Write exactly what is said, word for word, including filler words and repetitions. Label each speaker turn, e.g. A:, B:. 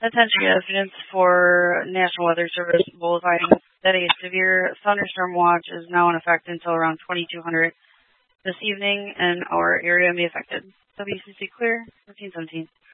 A: Attention residents for National Weather Service bulletin that a severe thunderstorm watch is now in effect until around twenty-two hundred this evening, and our area may be affected. W C C clear, fourteen seventeen.